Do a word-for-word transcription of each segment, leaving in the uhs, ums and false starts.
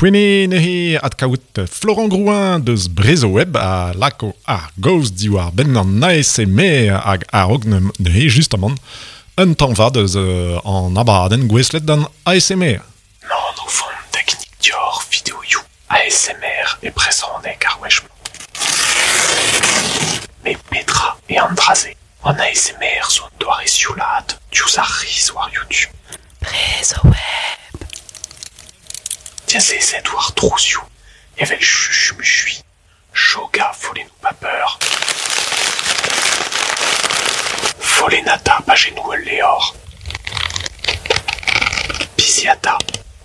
Queene nehe ad kaout Florent Grouin deus Brezo Web a lako ar gaoz diwar ben an A S M R hag ar og nehe justamant un tamm va deus uh, an abadenn gweslet d'an A S M R. Non, no font teknik dior video you A S M R e brezhoneg ar wechman. Me Petra e Andraze an A S M R zo doar e sioulad diouz ar riz war YouTube. Brezo Web. Tiens zezet war trouzioù, evel chuchu muchui, joga folenou pa peur. Folenata pa genou ul leor. Biziata.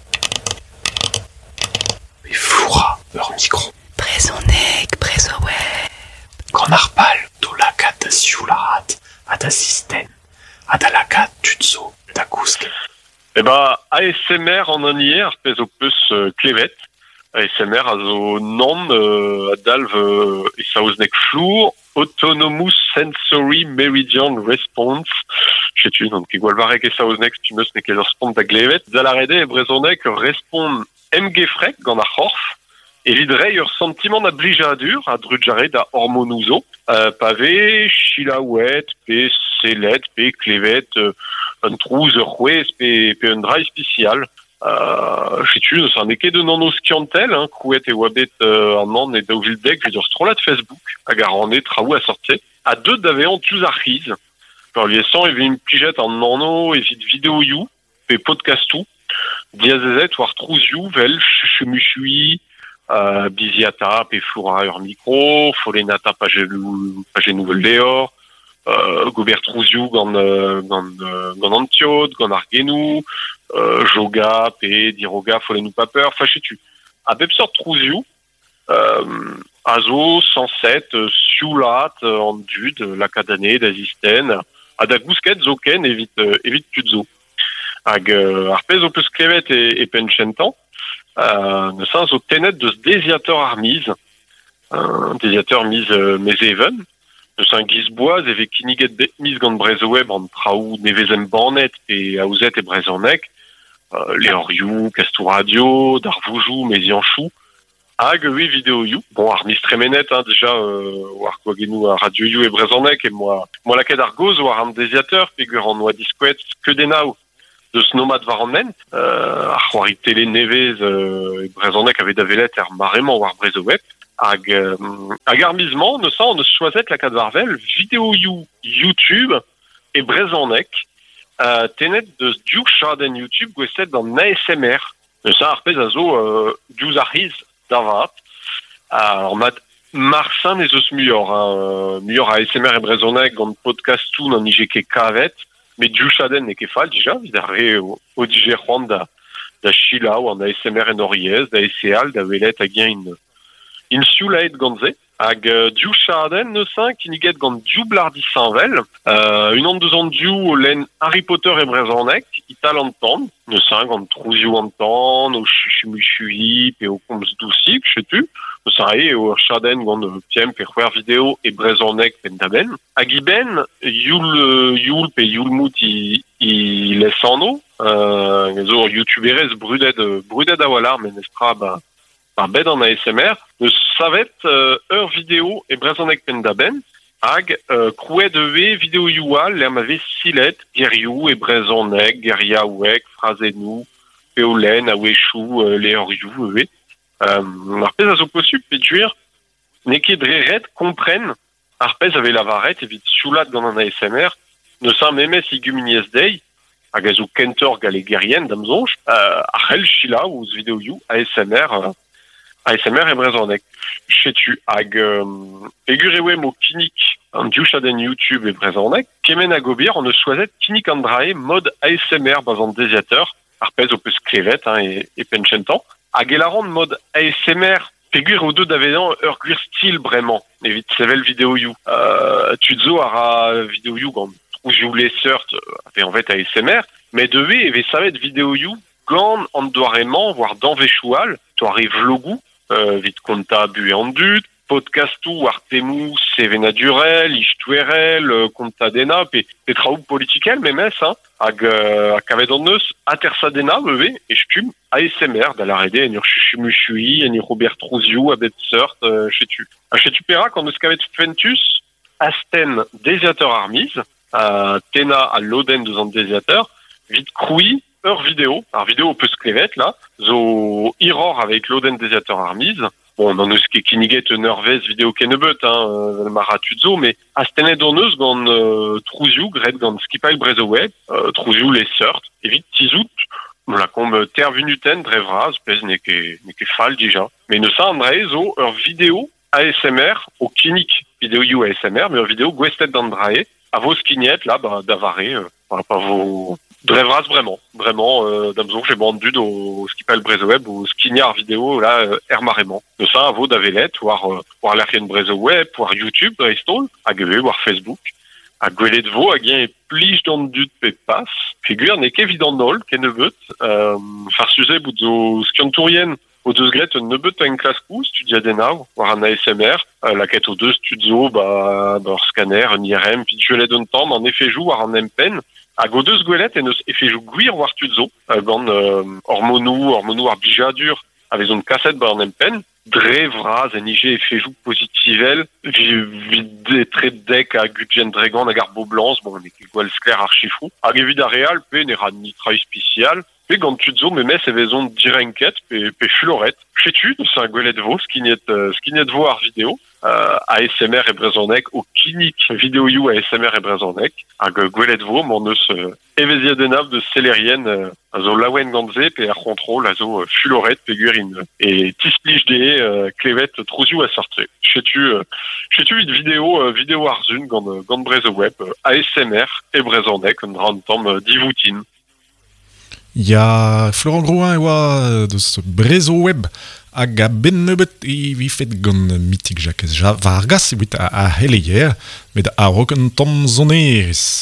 E floura ur micro. Brezhoneg, Brezo Web. Gant ar pal do lakaat da sioulaat, ha da zisten, ha da lakaat tutzo da gousk. Eh ben, A S M R an an hier, pez o peus euh, klevet. A S M R a zo nan euh, a dalv euh, e saouznek flour, Autonomous Sensory Meridian Response. Chetu, donc e gwalvarek e saouznek stumeus nek e ur spont da glevet. Zalarede e brezhoneg respond emgefrek gant ar c'horf, evit rei ur sentiment da blijadur a drugare da hormonouzo. Euh, pave, chilaouet, pe selet, pe klevet, euh, un trouz ur c'hwez pe, pe un drai spécial. Euh, Chetu, c'est un eket de nano skiantel, hein, krouet e oabet euh, an an e daouvildeg, je veux dire, strolat Facebook, hag ar an e traoù a sorti. A deux d'aveant diouz ar riz. Peur liesant, e vez plijet an nano, evit vidéo you, pe podcastou, diazezet war trouzioù, vel, chuchumuchui, euh, biziata, pe floura ur micro, folenata pa genou, pa genou ul leor, Euh, gober trouzioù gant, euh, gant, euh, gant antiod, gant ar genou, euh, joga, pe, diroga, folenou pa peur, fa chetu. A bep sort trouzioù, euh, a zo sanset, euh, sioulat, euh, an dud, euh, lakadane, da zisten, a da gousket zo ken evit, euh, evit tutzo. Hag euh, ar pez o peus klevet e, e penchentan, euh, neuze zo tenet deus deziateur ar miz, euh, deziateur miz euh, mez even, Eus un gizboaz e vez kiniget bet miz gant Brezo Web an traoù nevezem banet pe aouzet e brezhoneg, euh, leorioù, kastou radio, d'ar voujou, mezianchou, hag eo vidéo you. Bon, ar miz tremenet, hein, deja, euh, war gwagenou a radio you e brezhoneg, e moa, moa laket ar goz war an deziateur, pe gwer an oa diskouet kedennoù deus nomad war an ment, euh, ar c'hoari tele nevez euh, e brezhoneg ave da velet er maremañ war Brezo Web. Hag, euh, hag ar mizman, neuze on eus choazet lakaat warvel vidéo you YouTube e brezhoneg euh, tenet deus dioù chadenn YouTube gweset d'an A S M R. Neuze ar pez a zo euh, diouz ar riz da vat. Alors mat marchin ez eus muioc'h, hein, muioc'h A S M R e brezhoneg gant podcastou n'an ije ket kavet, met dioù chadenn ne ket fall dija, vid ar re o, o dije c'hoant da, da chilaou an A S M R en oriez, da eseal, da welet hag in in sioulaet gantze, hag uh, dioù chadenn neuze kiniget gant dioù blardi sanvel, euh, un an deus an dioù o len Harry Potter e brezhoneg, ital an tan, neuze gant trouzioù an tan, o chuchumuchui, pe o komz dousik, chetu, neuze e o chadenn gant uh, piem pe c'hwer vidéo e brezhoneg pen da ben. Hag i ben, youl, uh, youl pe youlmout i, i les anno, euh, zo youtuberez brudet, uh, brudet a walar, men estra ba, ar bed an A S M R, eus savet euh, ur vidéo e brezhoneg pen da ben, hag euh, krouet eve vidéo youal le ma vez silet, gerioù e brezhoneg, geriaouek, frazenou, peolen, aouechou, euh, leorioù eve. Euh, ar pez a zo posub pe duir, ne ket dreret kompren, ar pez ave lavaret evit sioulad gant an A S M R, neuze memes iguminiez dei, hag a zo kentor gale gerien damzonj, euh, ar c'hell chila ouz vidéo you A S M R, euh, A S M R e brezhoneg. Chetu hag euh, pegur e oem o kinik an dioù chadenn YouTube e brezhoneg, kemen a gober on eus choazet kinik an drae mod A S M R baz an deziateur, ar pez o peus klevet hein, e, e penchentan, hag el a ran mod A S M R pegur o deud avedan ur gwir stil bremañ, evit sevel vidéo you. Euh, tutzo a ra vidéo you gant trouzioù leseurt ave en vet A S M R, met deve eve savet vidéo you gant an doaremañ, voire d'anvechoual, toare vlogou, Euh, vit konta bu e an dud, podcastou ar temou sevenadurel, istuerel, euh, contadena, pe, pe traoù politikel, memez, hein, hag, euh, hag kavet an eus atersadena, beve, e stum A S M R, da la rede, en ur chuchumushui, en ur Robert Trouziou, a bet seurt, euh, chetu. A chetu perak, an eus kavet fentus, asten desiateur armiz, a tena a loden deus an desiateur, vit kroui, ur vidéo, ar vidéo peus klevet, là, zo iror avec loden desiateur armiz. Bon, on eus ket kiniget un eurvez vidéo ken ebeut, hein, euh, maratutzo, mais astenet on eus gant euh, Trouziou, gret gant skipail brezo web, euh, Trouziou les seurt, evit tizout, la komb tervunuten drevraz, pez ne ket, ne ket fal dija. Mais ne sa andre zo ur vidéo A S M R au kinik, vidéo you A S M R, mais ur vidéo gwestet d'andrae, a vos skignet, là, bah, d'avare, euh, pas vos... Drevras vraiment, vraiment, euh, d'amzon j'ai bandu au skipal brezoweb ou skignard vidéo là euh, ermarément. De ça à vaut d'avelet, voir euh, voir l'arien brezoweb, voir YouTube, Brestol, à gueuler, voir Facebook, à gueuler de veau, à gain plige dans du de pépas. Figure n'est qu'évident nol, qu'est ne veut, euh, faire sujet bout de skiontourien. Au deux gret, ne veut pas une classe coup, studia d'ena, voir un A S M R, euh, la quête aux deux studio, bah, dans scanner, un I R M, puis je l'ai donné temps, en effet joue, voir un M P N. A go deus gwelet en eus efejou gwir war tudzo, euh, gant euh, hormonou, hormonou ar bijadur, avec une cassette ba an empen, dre vraz en ige efejou positivel, vide tre dek a gudjen dregan hag ar bo blanc, bon, ne ket gwell skler ar chifrou, hag evit a real, pe ne ra ni trai spécial, pe gant tudzo memez e vezon direnket, pe, pe fuloret. Chetu, deus un gwelet vo, skinet, euh, skinet vo ar vidéo, Uh, A S M R e brezonek, o kinik vidéo you A S M R e brezonek, hag gwelet vo, mon eus uh, evezia denav de selerien, uh, a zo lawen gantze, pe ar kontrol, a zo uh, fuloret, pe guerin, e tisplij de uh, klevet Trouziou a sorti. Chetu, uh, chetu vit vidéo, uh, vidéo ar zun gant, uh, gant brezoweb, uh, A S M R e brezonek, un ran tamm uh, divoutin. Il y a Florent Grouin e oa de ce brezoweb hag a ben nebeut e vi fet gant mitig jakez. Ja vargas evit a, a heleier, met a rok un tamm zonerez.